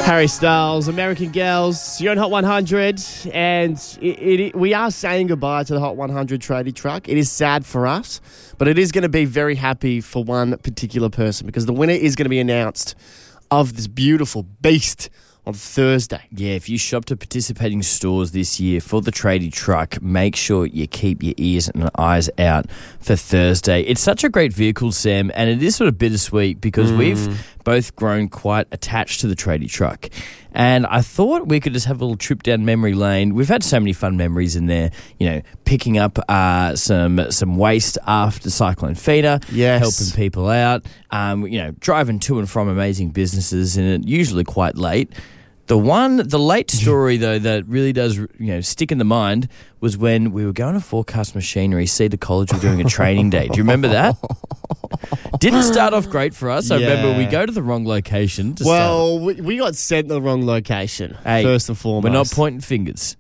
Harry Styles, American Girls, you're on Hot 100, and we are saying goodbye to the Hot 100 tradie truck. It is sad for us, but it is going to be very happy for one particular person because the winner is going to be announced of this beautiful beast on Thursday. Yeah, if you shopped at participating stores this year for the tradie truck, make sure you keep your ears and eyes out for Thursday. It's such a great vehicle, Sam, and it is sort of bittersweet because we've both grown quite attached to the tradie truck. And I thought we could just have a little trip down memory lane. We've had so many fun memories in there, you know, picking up some waste after Cyclone Feeder, helping people out, you know, driving to and from amazing businesses in it, usually quite late. The late story, though, that really does, you know, stick in the mind was when we were going to Forecast Machinery, Cedar College, were doing a training day. Do you remember that? Didn't start off great for us. I remember we go to the wrong location. We got sent the wrong location, first and foremost. We're not pointing fingers.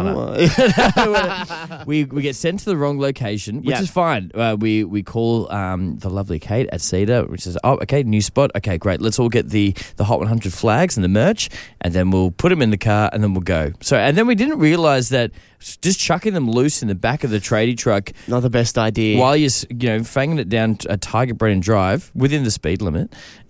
We get sent to the wrong location, which is fine. We call the lovely Kate at Cedar, which says, "Oh, okay, new spot. Okay, great. Let's all get the Hot 100 flags and the merch, and then we'll put them in the car, and then we'll go." So, and then we didn't realise that just chucking them loose in the back of the tradie truck, not the best idea. While you're fanging it down a Tiger Brennan Drive within the speed limit,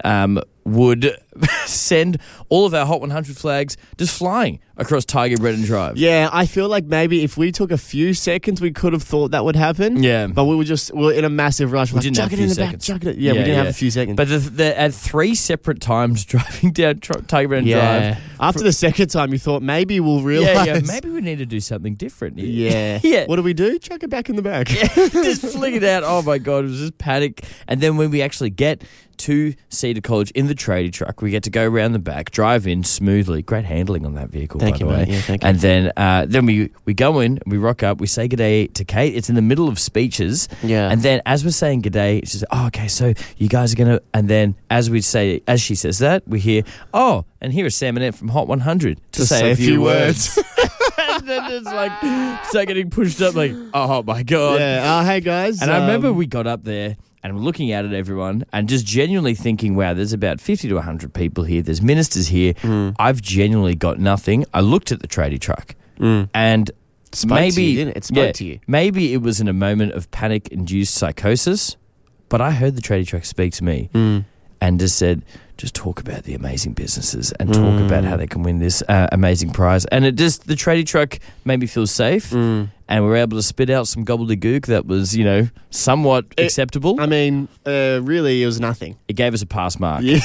would send all of our Hot 100 flags just flying across Tiger Brennan Drive. Yeah, I feel like maybe if we took a few seconds, we could have thought that would happen. Yeah. But we were in a massive rush. We didn't have a few seconds. We didn't have a few seconds. But at three separate times driving down Tiger Brennan Drive. After the second time, you thought maybe we'll realise. Yeah, maybe we need to do something different. Yeah. What do? Chuck it back in the back. Just fling it out. Oh, my God. It was just panic. And then when we actually get to Cedar College in the tradie truck, we get to go around the back, drive in smoothly. Great handling on that vehicle, by the way. Mate. Yeah, thank you. And then we go in, we rock up, we say g'day to Kate. It's in the middle of speeches. Yeah. And then as we're saying g'day, she says, "Oh, okay, so you guys are going to..." And then as she says that, we hear, "Oh, and here is Sam Annette from Hot 100 to say a few words." And then it's like, start getting pushed up like, oh, my God. Yeah. Hey, guys. And I remember we got up there, and we're looking out at everyone and just genuinely thinking, wow, there's about 50 to 100 people here. There's ministers here. I've genuinely got nothing. I looked at the tradie truck and it spoke to you. Maybe it was in a moment of panic-induced psychosis, but I heard the tradie truck speak to me and just said, just talk about the amazing businesses and talk about how they can win this amazing prize. And the tradie truck made me feel safe. And we were able to spit out some gobbledygook that was, somewhat acceptable. I mean, really, it was nothing. It gave us a pass mark. Yeah.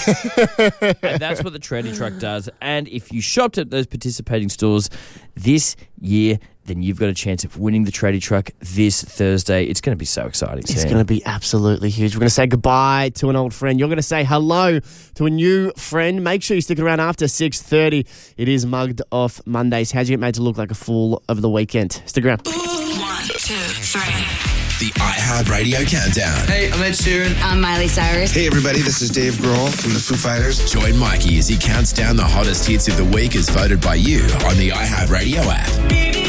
And that's what the tradie truck does. And if you shopped at those participating stores this year, then you've got a chance of winning the tradie truck this Thursday. It's going to be so exciting, Sam. It's going to be absolutely huge. We're going to say goodbye to an old friend. You're going to say hello to a new friend. Make sure you stick around after 6:30. It is Mugged Off Mondays. How'd you get made to look like a fool over the weekend? Stick around. 1, 2, 3. The iHeartRadio Countdown. Hey, I'm Ed Sheeran. I'm Miley Cyrus. Hey, everybody, this is Dave Grohl from the Foo Fighters. Join Mikey as he counts down the hottest hits of the week as voted by you on the iHeartRadio app.